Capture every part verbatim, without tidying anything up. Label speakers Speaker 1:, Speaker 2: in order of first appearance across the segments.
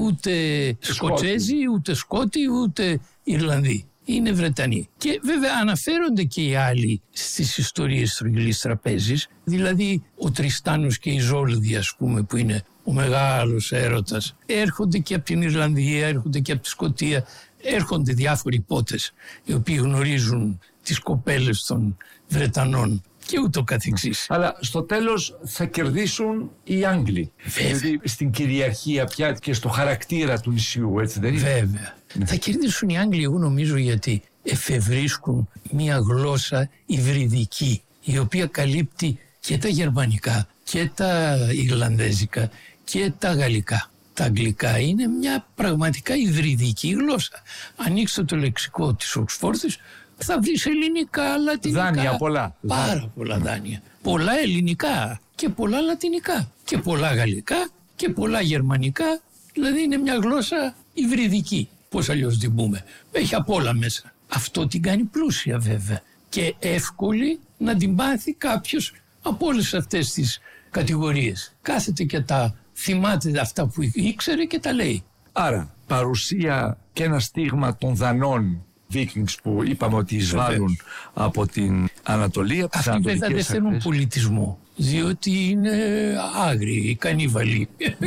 Speaker 1: ούτε Σκοτσέζοι, ούτε Σκότοι, ούτε Ιρλανδοί. Είναι Βρετανοί. Και βέβαια αναφέρονται και οι άλλοι στις ιστορίες τρογγυλής τραπέζης, δηλαδή ο Τριστάνος και η Ζόλδη, ας πούμε, που είναι ο μεγάλος έρωτας, έρχονται και από την Ιρλανδία, έρχονται και από τη Σκωτία, έρχονται διάφοροι πότες οι οποίοι γνωρίζουν τις κοπέλες των Βρετανών και ούτω καθεξής.
Speaker 2: Αλλά στο τέλος θα κερδίσουν οι Άγγλοι. Δηλαδή στην κυριαρχία πια και στο χαρακτήρα του νησιού, έτσι δεν είναι?
Speaker 1: Βέβαια. Ναι. Θα κερδίσουν οι Άγγλοι, εγώ νομίζω, γιατί εφευρίσκουν μια γλώσσα υβριδική, η οποία καλύπτει και τα γερμανικά και τα ιρλανδέζικα και τα γαλλικά. Τα αγγλικά είναι μια πραγματικά υβριδική γλώσσα. Ανοίξτε το λεξικό της Οξφόρδης, θα βρεις ελληνικά, λατινικά.
Speaker 2: Δάνεια πολλά.
Speaker 1: Πάρα πολλά δάνεια. Πολλά ελληνικά και πολλά λατινικά και πολλά γαλλικά και πολλά γερμανικά. Δηλαδή είναι μια γλώσσα υβριδική. Πώς αλλιώς την πούμε. Έχει απ' όλα μέσα. Αυτό την κάνει πλούσια βέβαια και εύκολη να την πάθει κάποιος από όλες αυτές τις κατηγορίες. Κάθεται και τα θυμάται αυτά που ήξερε και τα λέει.
Speaker 2: Άρα παρουσία και ένα στίγμα των Δανών Vikings που είπαμε ότι εισβάλλουν από την Ανατολή.
Speaker 1: Αυτοί βέβαια δεν θέλουν πολιτισμό, διότι είναι άγριοι, κανίβαλοι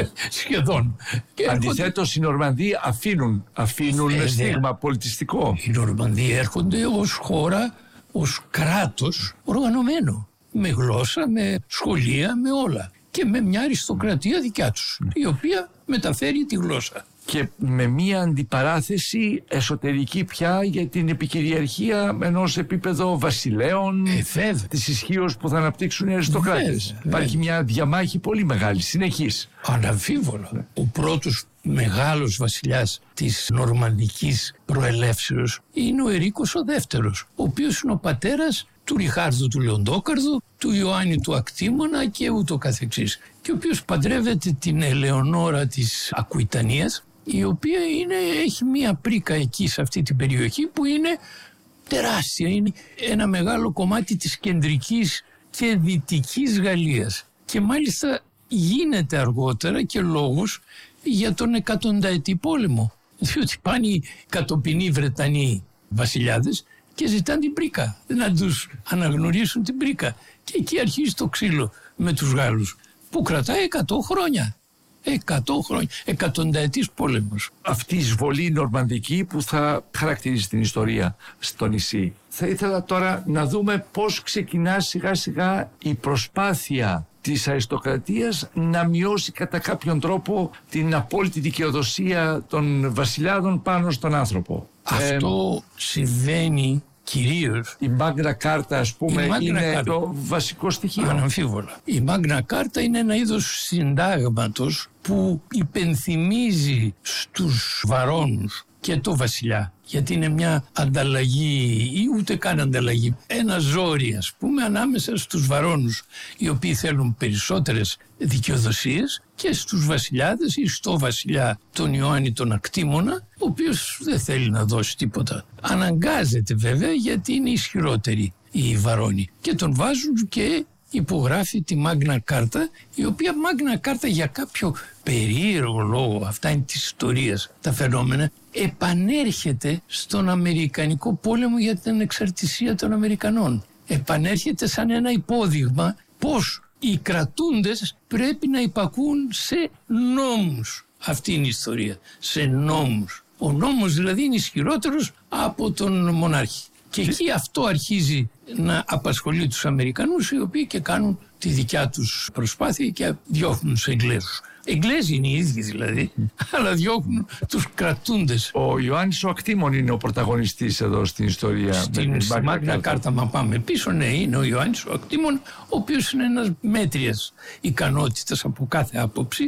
Speaker 1: σχεδόν.
Speaker 2: Αντιθέτως οι Νορμανδοί αφήνουν, αφήνουν
Speaker 1: ε,
Speaker 2: στίγμα πολιτιστικό.
Speaker 1: Οι Νορμανδοί έρχονται ως χώρα, ως κράτος οργανωμένο, με γλώσσα, με σχολεία, με όλα και με μια αριστοκρατία δικιά τους, η οποία μεταφέρει τη γλώσσα.
Speaker 2: Και με μία αντιπαράθεση εσωτερική πια για την επικυριαρχία ενός επίπεδο βασιλέων,
Speaker 1: ε,
Speaker 2: της ισχύως που θα αναπτύξουν οι αριστοκράτες. Υπάρχει μια διαμάχη πολύ μεγάλη, συνεχής.
Speaker 1: Αναμφίβολα. Ο πρώτος μεγάλος βασιλιάς της νορμανδικής προελεύσεως είναι ο Ερίκος ο δεύτερος, ο οποίος είναι ο πατέρας του Ριχάρδου του Λεοντόκαρδου, του Ιωάννη του Ακτήμωνα και ούτω καθεξής, και ο οποίος παντρεύεται την Ελεονόρα της Ακουιτανίας, η οποία είναι, έχει μία πρίκα εκεί σε αυτή την περιοχή που είναι τεράστια, είναι ένα μεγάλο κομμάτι της κεντρικής και δυτικής Γαλλίας, και μάλιστα γίνεται αργότερα και λόγος για τον εκατονταετή πόλεμο, διότι πάνε οι κατοπινοί Βρετανοί βασιλιάδες και ζητάνε την πρίκα, να τους αναγνωρίσουν την πρίκα, και εκεί αρχίζει το ξύλο με τους Γάλλους που κρατάει εκατό χρόνια. εκατό χρόνια, εκατονταετής πόλεμος.
Speaker 2: Αυτή η εισβολή νορμανδική που θα χαρακτηρίζει την ιστορία στο νησί. Θα ήθελα τώρα να δούμε πώς ξεκινά σιγά σιγά η προσπάθεια της αριστοκρατίας να μειώσει κατά κάποιον τρόπο την απόλυτη δικαιοδοσία των βασιλιάδων πάνω στον άνθρωπο.
Speaker 1: Αυτό ε, συμβαίνει κυρίως.
Speaker 2: Η Μάγνα Κάρτα, ας πούμε, είναι κάρτα. Το βασικό στοιχείο.
Speaker 1: Αναμφίβολα. Η Μάγνα Κάρτα είναι ένα είδος συντάγματος που υπενθυμίζει στους βαρώνους και το βασιλιά, γιατί είναι μια ανταλλαγή ή ούτε καν ανταλλαγή, ένα ζόρι, ας πούμε, ανάμεσα στους βαρώνους οι οποίοι θέλουν περισσότερες δικαιοδοσίες και στους βασιλιάδες ή στο βασιλιά τον Ιωάννη τον Ακτήμωνα, ο οποίος δεν θέλει να δώσει τίποτα. Αναγκάζεται βέβαια, γιατί είναι ισχυρότεροι οι βαρώνοι, και τον βάζουν και υπογράφει τη Μάγνα Κάρτα, η οποία Μάγνα Κάρτα για κάποιο περίεργο λόγο, αυτά είναι της ιστορίας τα φαινόμενα, επανέρχεται στον Αμερικανικό πόλεμο για την ανεξαρτησία των Αμερικανών. Επανέρχεται σαν ένα υπόδειγμα πως οι κρατούντες πρέπει να υπακούν σε νόμους. Αυτή είναι η ιστορία, σε νόμους. Ο νόμος δηλαδή είναι ισχυρότερος από τον μονάρχη. Και εκεί αυτό αρχίζει να απασχολεί τους Αμερικανούς, οι οποίοι και κάνουν τη δικιά τους προσπάθεια και διώχνουν τους Εγγλέζους. Εγγλέζοι είναι οι ίδιοι δηλαδή, αλλά διώχνουν τους κρατούντες.
Speaker 2: Ο Ιωάννης ο Ακτήμων είναι ο πρωταγωνιστής εδώ στην ιστορία.
Speaker 1: Στην Μάγνα Κάρτα, μα πάμε πίσω, ναι, είναι ο Ιωάννης ο Ακτήμων, ο οποίος είναι ένας μέτριας ικανότητας από κάθε άποψη.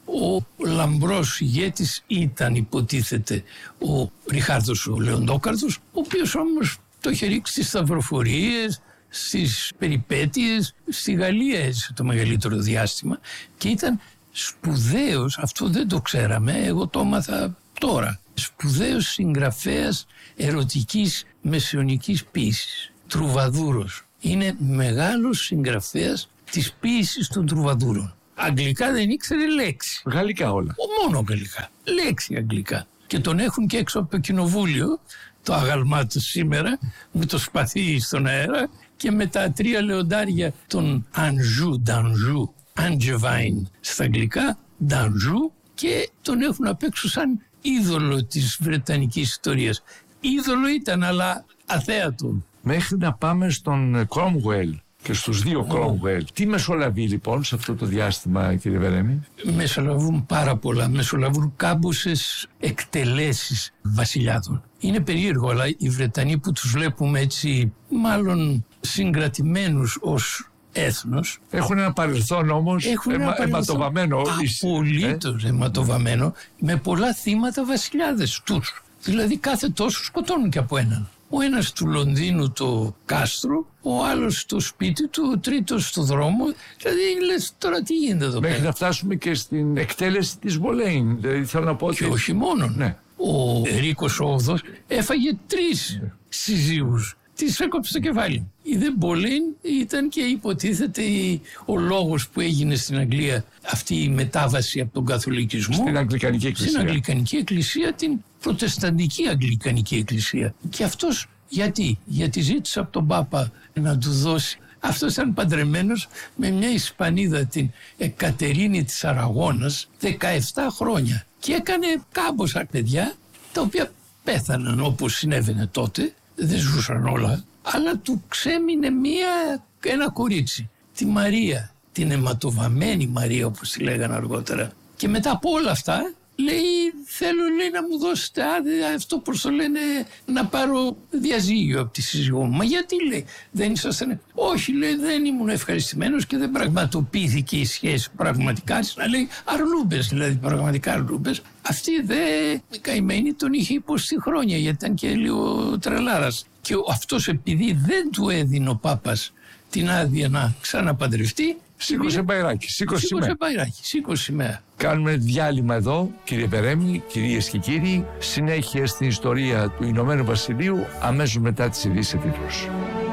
Speaker 1: Ο λαμπρός ηγέτης ήταν, υποτίθεται, ο Ριχάρδος ο Λεοντόκαρδος, ο οποίος όμως το είχε ρίξει στις σταυροφορίες, στις περιπέτειες. Στη Γαλλία έζησε το μεγαλύτερο διάστημα και ήταν σπουδαίος, αυτό δεν το ξέραμε, εγώ το έμαθα τώρα, σπουδαίος συγγραφέας ερωτικής μεσαιωνικής ποίησης, τρουβαδούρος. Είναι μεγάλος συγγραφέας της ποίησης των τρουβαδούρων. Αγγλικά δεν ήξερε λέξη.
Speaker 2: Γαλλικά όλα.
Speaker 1: Ο, μόνο γαλλικά. Λέξη αγγλικά. Και τον έχουν και έξω από το κοινοβούλιο, το αγαλμά του σήμερα, με το σπαθί στον αέρα και με τα τρία λεοντάρια των Ανζού, Ντανζού, Αντζεβάιν στα αγγλικά, Ντανζού, και τον έχουν απ' έξω σαν είδωλο της βρετανικής ιστορίας. Είδωλο ήταν, αλλά αθέατο.
Speaker 2: Μέχρι να πάμε στον Κρόμουελ και στους δύο Κρόμουελ. Τι μεσολαβεί λοιπόν σε αυτό το διάστημα, κύριε Βερέμη?
Speaker 1: Μεσολαβούν πάρα πολλά. Μεσολαβούν κάμποσες εκτελέσεις βασιλιάδων. Είναι περίεργο, αλλά οι Βρετανοί που τους βλέπουμε έτσι μάλλον συγκρατημένους ως έθνος,
Speaker 2: έχουν ένα παρελθόν όμως εμα, αιματοβαμμένο.
Speaker 1: Απολύτως ε? αιματοβαμμένο, με πολλά θύματα βασιλιάδες τους. Δηλαδή κάθε τόσο σκοτώνουν και από έναν. Ο ένας του Λονδίνου το κάστρο, ο άλλος στο σπίτι του, ο τρίτος στο δρόμο. Δηλαδή λες τώρα τι γίνεται εδώ πέρα.
Speaker 2: Μέχρι να φτάσουμε και στην εκτέλεση της Μπολέιν. Δηλαδή θέλω να πω ότι...
Speaker 1: Και όχι μόνο.
Speaker 2: Ναι.
Speaker 1: Ο Ρίκος ο Όγδοος έφαγε τρεις ναι. συζύγους. Της έκοψε το κεφάλι. Η δε Μπολέιν ήταν και υποτίθεται ο λόγος που έγινε στην Αγγλία αυτή η μετάβαση από τον καθολικισμό
Speaker 2: στην Αγγλικανική Εκκλησία.
Speaker 1: Στην Αγγλικανική Εκκλησία, την προτεσταντική Αγγλικανική Εκκλησία. Και αυτός γιατί, γιατί ζήτησε από τον Πάπα να του δώσει. Αυτός ήταν παντρεμένος με μια Ισπανίδα, την Εκατερίνη της Αραγώνας, δεκαεπτά χρόνια. Και έκανε κάμποσα παιδιά, τα οποία πέθαναν όπως συνέβαινε τότε. Δεν ζούσαν όλα, αλλά του ξέμεινε μία, ένα κορίτσι, τη Μαρία, την αιματοβαμμένη Μαρία όπως τη λέγανε αργότερα. Και μετά από όλα αυτά λέει, θέλω λέει, να μου δώσετε άδεια, αυτό πώς το λένε, να πάρω διαζύγιο από τη σύζυγό μου. Μα γιατί λέει, δεν ήσασταν? Όχι λέει, δεν ήμουν ευχαριστημένος και δεν πραγματοποιήθηκε η σχέση πραγματικά. Να λέει αρλούμπες, δηλαδή πραγματικά αρλούμπες. Αυτή δε καημένη τον είχε υποστεί χρόνια, γιατί ήταν και λίγο τρελάρας. Και αυτός επειδή δεν του έδινε ο Πάπας την άδεια να ξαναπαντρευτεί,
Speaker 2: σήκωσε μπαϊράκι, σήκωσε σημαία.
Speaker 1: μπαϊράκι, σήκωσε σημαία.
Speaker 2: Κάνουμε διάλειμμα εδώ, κύριε Βερέμη, κυρίες και κύριοι. Συνέχεια στην ιστορία του Ηνωμένου Βασιλείου, αμέσως μετά τις ειδήσεις τίτλους.